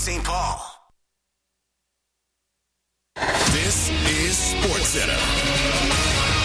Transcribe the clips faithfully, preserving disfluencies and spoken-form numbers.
Saint Paul. This is SportsCenter.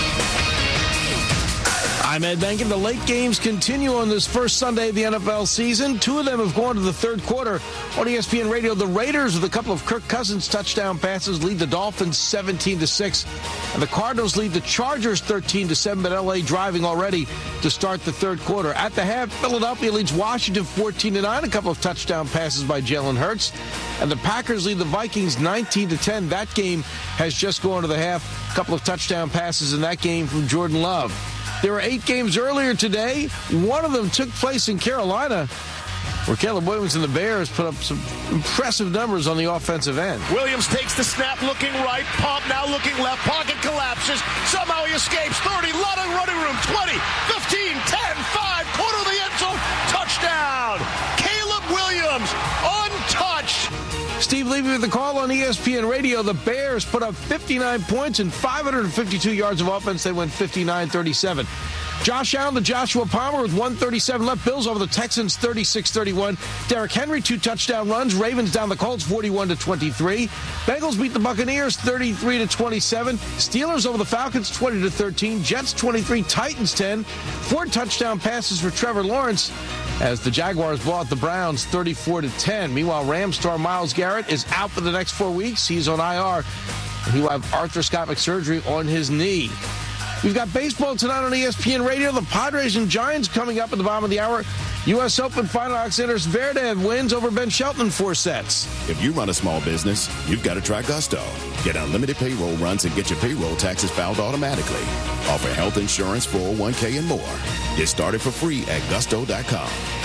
I'm Ed Benkin. The late games continue on this first Sunday of the N F L season. Two of them have gone to the third quarter. On E S P N Radio, the Raiders, with a couple of Kirk Cousins touchdown passes, lead the Dolphins seventeen to six. And the Cardinals lead the Chargers thirteen to seven, but L A driving already to start the third quarter. At the half, Philadelphia leads Washington fourteen to nine. A couple of touchdown passes by Jalen Hurts. And the Packers lead the Vikings nineteen to ten. That game has just gone to the half. A couple of touchdown passes in that game from Jordan Love. There were eight games earlier today. One of them took place in Carolina, where Caleb Williams and the Bears put up some impressive numbers on the offensive end. Williams takes the snap, looking right, pump, now looking left, pocket collapses, somehow he escapes, thirty, lot of running room, twenty, fifteen, ten, five, corner of the end zone, touchdown! Caleb Williams, untouched! Steve Levy with the call on E S P N Radio. The Bears put up fifty-nine points and five hundred fifty-two yards of offense. They went fifty-nine thirty-seven. Josh Allen to Joshua Palmer with one thirty-seven left. Bills over the Texans thirty-six thirty-one. Derrick Henry, two touchdown runs. Ravens down the Colts forty-one to twenty-three. Bengals beat the Buccaneers thirty-three to twenty-seven. Steelers over the Falcons twenty to thirteen. Jets twenty-three, Titans ten. Four touchdown passes for Trevor Lawrence as the Jaguars bought the Browns thirty-four to ten. Meanwhile, Rams star Myles Garrett is out for the next four weeks. He's on I R. He will have arthroscopic surgery on his knee. We've got baseball tonight on E S P N Radio. The Padres and Giants coming up at the bottom of the hour. U S Open final, Alexander Zverev wins over Ben Shelton in four sets. If you run a small business, you've got to try Gusto. Get unlimited payroll runs and get your payroll taxes filed automatically. Offer health insurance, four oh one k, and more. Get started for free at gusto dot com.